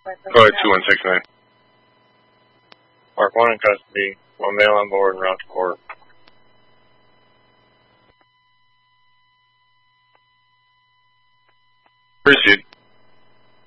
Go ahead, 2169. Mark 1 in custody. 1 male on board and route to court. Proceed.